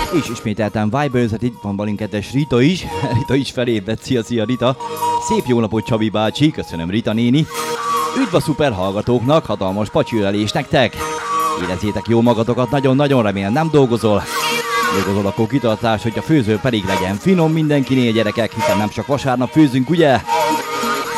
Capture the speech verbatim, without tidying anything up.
És ismételten Viberzett, itt van velünk kedves Rita is. Rita is felébredt, szia, szia Rita. Szép jó napot Csabi bácsi, köszönöm Rita néni. Üdv a szuper hallgatóknak, hatalmas pacsülelés nektek. Érezzétek jó magatokat, nagyon-nagyon remélem nem dolgozol. Dolgozol, akkor kitartás, hogy a főző pedig legyen finom mindenkinél, gyerekek, hiszen nem csak vasárnap főzünk, ugye?